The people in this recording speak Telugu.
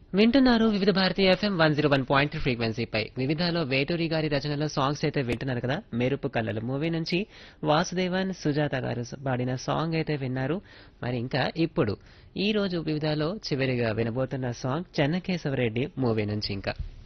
వింటున్నారు వివిధ భారతి ఎఫ్ఎం 101.3 ఫ్రీక్వెన్సీపై. వివిధలో వేటూరి గారి రచనలో సాంగ్స్ అయితే వింటున్నారు కదా. మెరుపు కళ్ళలు మూవీ నుంచి వాసుదేవన్ సుజాత గారు పాడిన సాంగ్ అయితే విన్నారు. మరి ఇంకా ఇప్పుడు ఈ రోజు వివిధలో చివరిగా వినబోతున్న సాంగ్ చెన్నకేశవరెడ్డి మూవీ నుంచి. ఇంకా